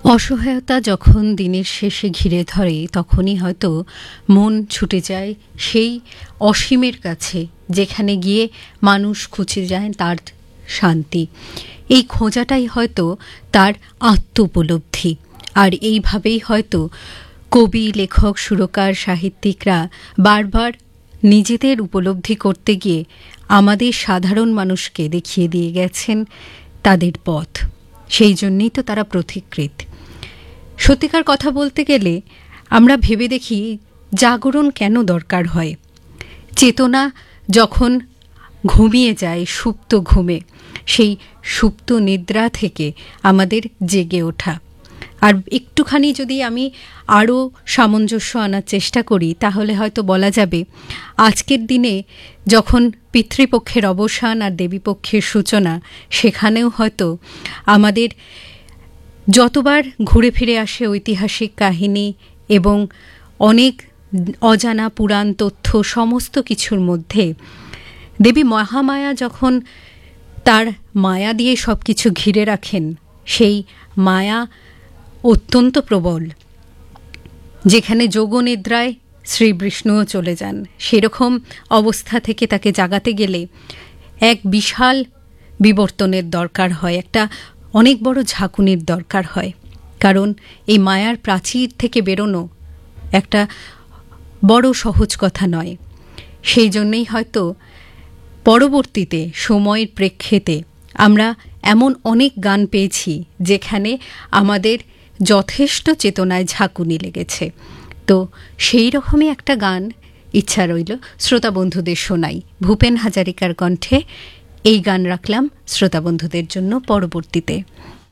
অসহায়তা যখন দিনের শেষে ঘিরে ধরে তখনই হয়তো মন ছুটে যায় সেই অসীমের কাছে, যেখানে গিয়ে মানুষ খুঁজে যায় তার শান্তি। এই খোঁজাটাই হয়তো তার আত্মোপলব্ধি। আর এইভাবেই হয়তো কবি, লেখক, সুরকার, সাহিত্যিকরা বারবার নিজেদের উপলব্ধি করতে গিয়ে আমাদের সাধারণ মানুষকে দেখিয়ে দিয়ে গেছেন তাদের পথ। সেই জন্যই তো তারা পথিকৃৎ। সত্যিকার কথা বলতে গেলে আমরা ভেবে দেখি জাগরণ কেন দরকার হয়। চেতনা যখন ঘুমিয়ে যায় সুপ্ত ঘুমে, সেই সুপ্ত নিদ্রা থেকে আমাদের জেগে ওঠা। আর একটুখানি যদি আমি আরও সামঞ্জস্য আনার চেষ্টা করি, তাহলে হয়তো বলা যাবে আজকের দিনে যখন পিতৃপক্ষের অবসান আর দেবীপক্ষের সূচনা, সেখানেও হয়তো আমাদের যতবার ঘুরে ফিরে আসে ঐতিহাসিক কাহিনী এবং অনেক অজানা পুরাণ তথ্য, সমস্ত কিছুর মধ্যে দেবী মহামায়া যখন তার মায়া দিয়ে সব কিছু ঘিরে রাখেন, সেই মায়া অত্যন্ত প্রবল। যেখানে যোগনিদ্রায় শ্রী বিষ্ণুও চলে যান, সেরকম অবস্থা থেকে তাকে জাগাতে গেলে এক বিশাল বিবর্তনের দরকার হয়, একটা অনেক বড় ঝাঁকুনির দরকার হয়। কারণ এই মায়ার প্রাচীর থেকে বেরোনো একটা বড় সহজ কথা নয়। সেই জন্যেই হয়তো পরবর্তীতে সময়ের প্রেক্ষিতে আমরা এমন অনেক গান পেয়েছি যেখানে আমাদের যথেষ্ট চেতনায় ঝাঁকুনি লেগেছে। তো সেই রকমই একটা গান ইচ্ছা রইল শ্রোতা বন্ধুদের শোনাই। ভূপেন হাজারিকার কণ্ঠে এই গান রাখলাম শ্রোতা বন্ধুদের জন্য পরবর্তীতে।